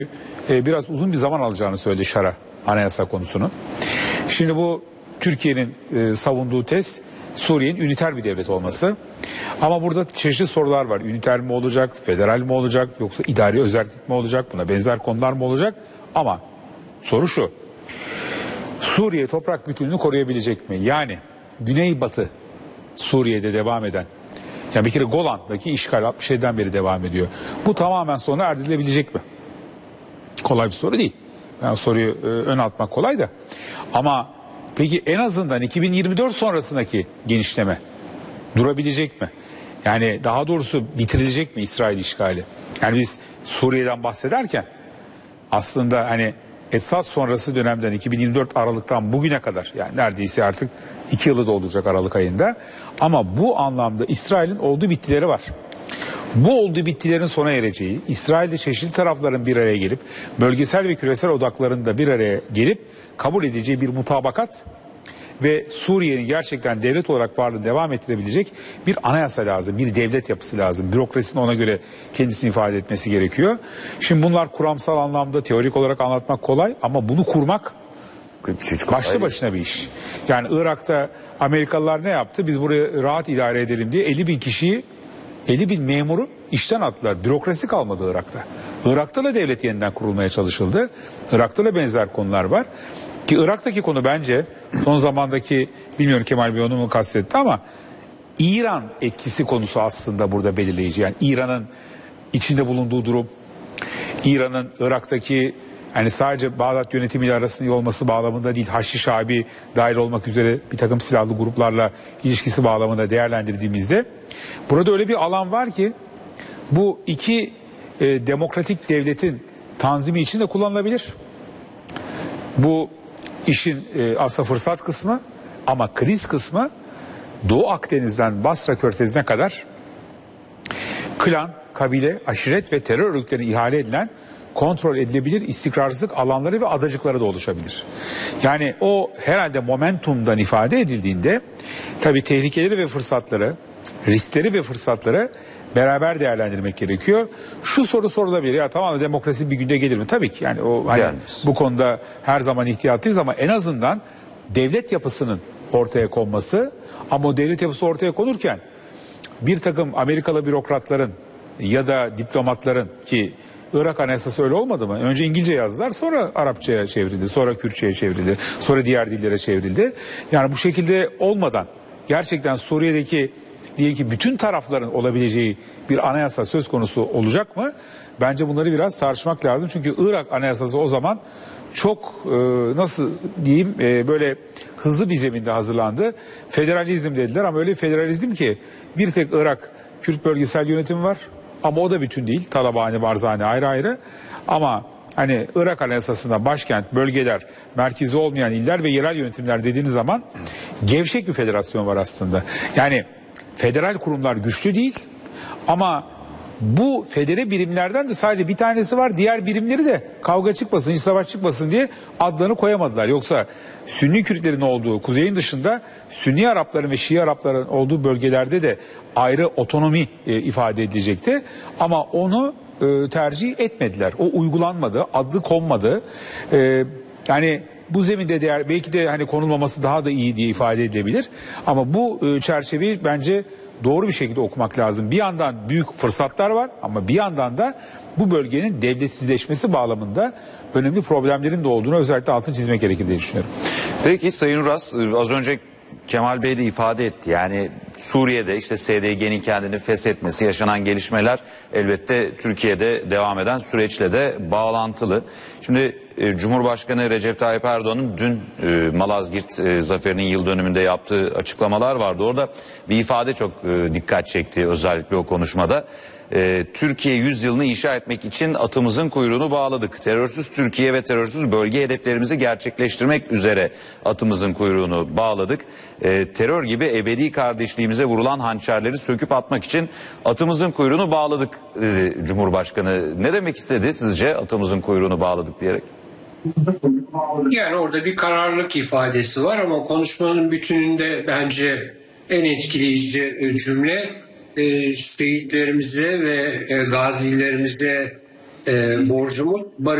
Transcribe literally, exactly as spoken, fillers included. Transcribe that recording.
e, biraz uzun bir zaman alacağını söyledi Şara anayasa konusunu. Şimdi bu Türkiye'nin e, savunduğu tez Suriye'nin üniter bir devlet olması. Ama burada çeşitli sorular var. Üniter mi olacak, federal mi olacak, yoksa idari özerklik mi olacak, buna benzer konular mı olacak? Ama soru şu: Suriye toprak bütünlüğünü koruyabilecek mi? Yani Güneybatı Suriye'de devam eden, yani bir kere Golan'daki işgal altmış yediden beri devam ediyor. Bu tamamen sona erdirilebilecek mi? Kolay bir soru değil. Yani soruyu e, ön atmak kolay da. Ama peki en azından iki bin yirmi dört sonrasındaki genişleme durabilecek mi? Yani daha doğrusu bitirilecek mi İsrail işgali? Yani biz Suriye'den bahsederken aslında hani Esad sonrası dönemden iki bin yirmi dört Aralık'tan bugüne kadar, yani neredeyse artık iki yılı dolduracak Aralık ayında, ama bu anlamda İsrail'in olduğu bittileri var. Bu olduğu bittilerin sona ereceği, İsrail'de çeşitli tarafların bir araya gelip bölgesel ve küresel odakların da bir araya gelip kabul edeceği bir mutabakat ve Suriye'nin gerçekten devlet olarak varlığını devam ettirebilecek bir anayasa lazım, bir devlet yapısı lazım. Bürokrasinin ona göre kendisini ifade etmesi gerekiyor. Şimdi bunlar kuramsal anlamda, teorik olarak anlatmak kolay ama bunu kurmak başlı başına bir iş. Yani Irak'ta Amerikalılar ne yaptı? Biz burayı rahat idare edelim diye elli bin kişiyi, elli bin memuru işten attılar. Bürokrasi kalmadı Irak'ta. Irak'ta da devlet yeniden kurulmaya çalışıldı. Irak'ta da benzer konular var. Ki Irak'taki konu bence son zamandaki, bilmiyorum Kemal Bey onu mu kastetti ama İran etkisi konusu aslında burada belirleyici. Yani İran'ın içinde bulunduğu durum, İran'ın Irak'taki, yani sadece Bağdat yönetimiyle arasında iyi olması bağlamında değil, Haçlı Şabi dahil olmak üzere bir takım silahlı gruplarla ilişkisi bağlamında değerlendirdiğimizde burada öyle bir alan var ki bu iki e, demokratik devletin tanzimi için de kullanılabilir. Bu işin e, aslında fırsat kısmı, ama kriz kısmı Doğu Akdeniz'den Basra Körfezi'ne kadar klan, kabile, aşiret ve terör örgütlerine ihale edilen kontrol edilebilir istikrarsızlık alanları ve adacıkları da oluşabilir. Yani o herhalde momentumdan ifade edildiğinde tabii tehlikeleri ve fırsatları, riskleri ve fırsatları beraber değerlendirmek gerekiyor. Şu soru sorulabilir: ya tamam da demokrasi bir günde gelir mi? Tabii ki, yani o hani bu konuda her zaman ihtiyatlıyız ama en azından devlet yapısının ortaya konması, ama o devlet yapısı ortaya konurken bir takım Amerikalı bürokratların ya da diplomatların, ki Irak Anayasası öyle olmadı mı? Önce İngilizce yazdılar, sonra Arapçaya çevrildi, sonra Kürtçe'ye çevrildi, sonra diğer dillere çevrildi. Yani bu şekilde olmadan gerçekten Suriye'deki diye ki bütün tarafların olabileceği bir anayasa söz konusu olacak mı? Bence bunları biraz tartışmak lazım. Çünkü Irak Anayasası o zaman çok e, nasıl diyeyim e, böyle hızlı bir zeminde hazırlandı. Federalizm dediler ama öyle federalizm ki bir tek Irak Kürt bölgesel yönetimi var. Ama o da bütün değil. Talabani, Barzani ayrı ayrı. Ama hani Irak Anayasası'nda başkent, bölgeler, merkezi olmayan iller ve yerel yönetimler dediğiniz zaman gevşek bir federasyon var aslında. Yani federal kurumlar güçlü değil ama bu federe birimlerden de sadece bir tanesi var. Diğer birimleri de kavga çıkmasın, iç savaş çıkmasın diye adlarını koyamadılar. Yoksa Sünni Kürtlerin olduğu kuzeyin dışında Sünni Arapların ve Şii Arapların olduğu bölgelerde de ayrı otonomi e, ifade edilecekti. Ama onu e, tercih etmediler. O uygulanmadı, adı konmadı. E, yani bu zeminde değer belki de hani konulmaması daha da iyi diye ifade edilebilir. Ama bu e, çerçeveyi bence doğru bir şekilde okumak lazım. Bir yandan büyük fırsatlar var ama bir yandan da bu bölgenin devletsizleşmesi bağlamında önemli problemlerin de olduğunu özellikle altını çizmek gerekir diye düşünüyorum. Peki Sayın Uras, az önce Kemal Bey de ifade etti. Yani Suriye'de işte S D G'nin kendini feshetmesi, yaşanan gelişmeler elbette Türkiye'de devam eden süreçle de bağlantılı. Şimdi e, Cumhurbaşkanı Recep Tayyip Erdoğan'ın dün e, Malazgirt e, zaferinin yıl dönümünde yaptığı açıklamalar vardı. Orada bir ifade çok e, dikkat çekti, özellikle o konuşmada. Ee, Türkiye yüzyılını inşa etmek için atımızın kuyruğunu bağladık. Terörsüz Türkiye ve terörsüz bölge hedeflerimizi gerçekleştirmek üzere atımızın kuyruğunu bağladık. Ee, terör gibi ebedi kardeşliğimize vurulan hançerleri söküp atmak için atımızın kuyruğunu bağladık dedi Cumhurbaşkanı. Ne demek istedi sizce atımızın kuyruğunu bağladık diyerek? Yani orada bir kararlılık ifadesi var ama konuşmanın bütününde bence en etkileyici cümle e, şehitlerimize ve e, gazilerimize e, borcumuz barış